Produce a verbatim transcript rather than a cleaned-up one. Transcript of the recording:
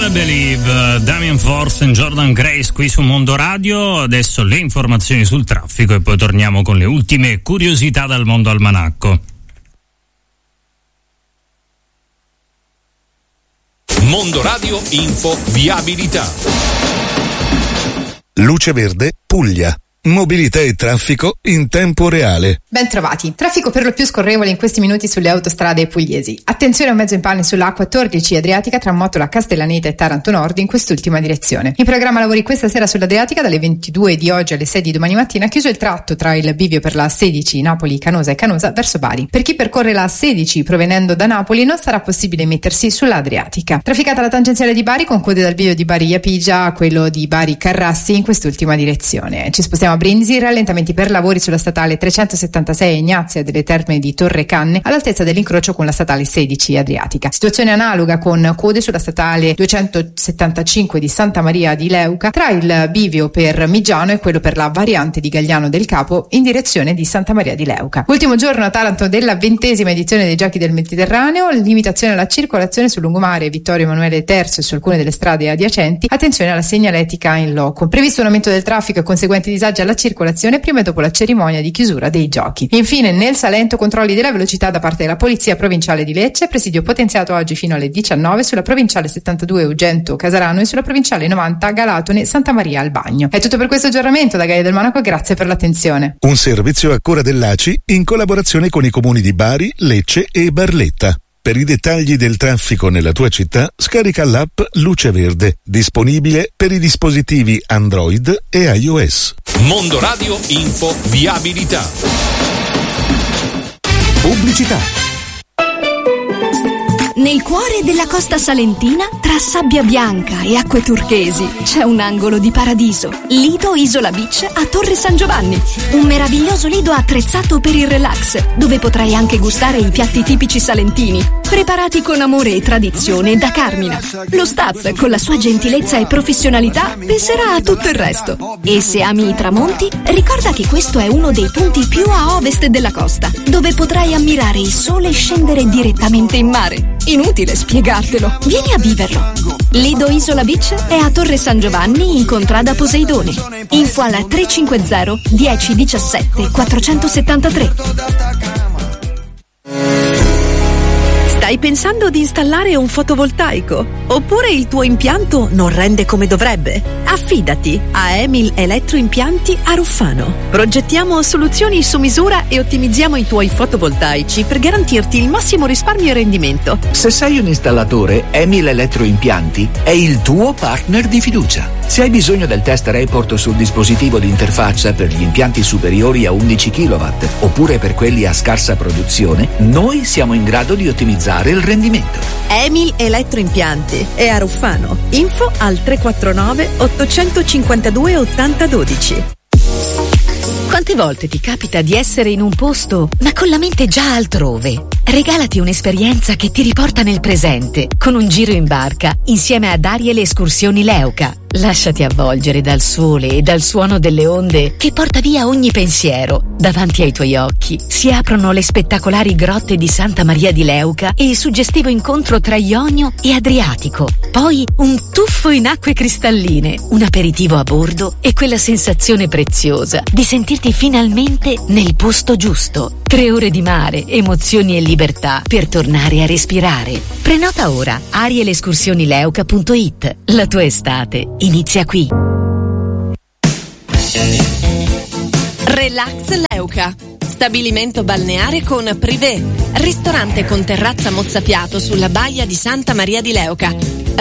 Believe, Damien Force e Jordan Grace qui su Mondo Radio. Adesso le informazioni sul traffico e poi torniamo con le ultime curiosità dal mondo almanacco. Mondo Radio Info Viabilità. Luce Verde, Puglia. Mobilità e traffico in tempo reale. Ben trovati. Traffico per lo più scorrevole in questi minuti sulle autostrade pugliesi. Attenzione a un mezzo in pane sulla A quattordici Adriatica tra Mottola Castellaneta e Taranto Nord in quest'ultima direzione. In programma lavori questa sera sull'Adriatica dalle ventidue di oggi alle sei di domani mattina, chiuso il tratto tra il bivio per la A sedici Napoli Canosa e Canosa verso Bari. Per chi percorre la A sedici provenendo da Napoli non sarà possibile mettersi sulla Adriatica. Trafficata la tangenziale di Bari con code dal bivio di Bari Iapigia a quello di Bari Carrassi in quest'ultima direzione. Ci spostiamo a Brindisi, rallentamenti per lavori sulla statale trecentosettantasei Ignazia delle Terme di Torre Canne all'altezza dell'incrocio con la statale sedici Adriatica. Situazione analoga con code sulla statale duecentosettantacinque di Santa Maria di Leuca tra il bivio per Migiano e quello per la variante di Gagliano del Capo in direzione di Santa Maria di Leuca. Ultimo giorno a Taranto della ventesima edizione dei Giochi del Mediterraneo, limitazione alla circolazione sul lungomare Vittorio Emanuele terzo e su alcune delle strade adiacenti, attenzione alla segnaletica in loco. Previsto un aumento del traffico e conseguenti disagi alla circolazione prima e dopo la cerimonia di chiusura dei giochi. Infine nel Salento controlli della velocità da parte della Polizia Provinciale di Lecce, presidio potenziato oggi fino alle diciannove sulla provinciale settantadue Ugento Casarano e sulla provinciale novanta Galatone Santa Maria al Bagno. È tutto per questo aggiornamento da Gaia del Monaco, grazie per l'attenzione. Un servizio a cura dell'A C I in collaborazione con i comuni di Bari, Lecce e Barletta. Per i dettagli del traffico nella tua città, scarica l'app Luce Verde, disponibile per i dispositivi Android e iOS. Mondo Radio Info Viabilità. Pubblicità. Nel cuore della costa salentina, tra sabbia bianca e acque turchesi, c'è un angolo di paradiso. Lido Isola Beach a Torre San Giovanni. Un meraviglioso lido attrezzato per il relax, dove potrai anche gustare i piatti tipici salentini, preparati con amore e tradizione da Carmina. Lo staff, con la sua gentilezza e professionalità, penserà a tutto il resto. E se ami i tramonti, ricorda che questo è uno dei punti più a ovest della costa, dove potrai ammirare il sole scendere direttamente in mare. Inutile spiegartelo, vieni a viverlo. Lido Isola Beach è a Torre San Giovanni in contrada Poseidone. Info alla tre cinque zero dieci diciassette quattrocentosettantatré. Stai pensando di installare un fotovoltaico? Oppure il tuo impianto non rende come dovrebbe? Affidati a Emil Elettroimpianti a Ruffano. Progettiamo soluzioni su misura e ottimizziamo i tuoi fotovoltaici per garantirti il massimo risparmio e rendimento. Se sei un installatore, Emil Elettroimpianti è il tuo partner di fiducia. Se hai bisogno del test report sul dispositivo di interfaccia per gli impianti superiori a undici chilowatt oppure per quelli a scarsa produzione, noi siamo in grado di ottimizzare il rendimento. Emil Elettroimpianti è a Ruffano. Info al tre quattro nove ottocentocinquantadue ottanta dodici. Quante volte ti capita di essere in un posto ma con la mente già altrove? Regalati un'esperienza che ti riporta nel presente con un giro in barca insieme ad Ariel Escursioni Leuca. Lasciati avvolgere dal sole e dal suono delle onde che porta via ogni pensiero. Davanti ai tuoi occhi si aprono le spettacolari grotte di Santa Maria di Leuca e il suggestivo incontro tra Ionio e Adriatico. Poi un tuffo in acque cristalline, un aperitivo a bordo e quella sensazione preziosa di sentirti finalmente nel posto giusto. Tre ore di mare, emozioni e libertà per tornare a respirare. Prenota ora ariel escursioni leuca punto it. La tua estate inizia qui. Relax Leuca. Stabilimento balneare con privé. Ristorante con terrazza mozzapiato sulla baia di Santa Maria di Leuca.